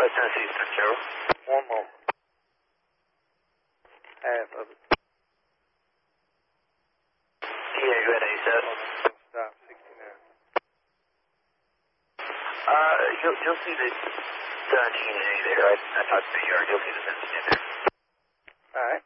West Tennessee, Cheryl. One moment. Half of it. Yeah, go ahead, 87. Stop, 69. You'll see the 17A there. I talked to the yard. You'll see the 17 in there. All right.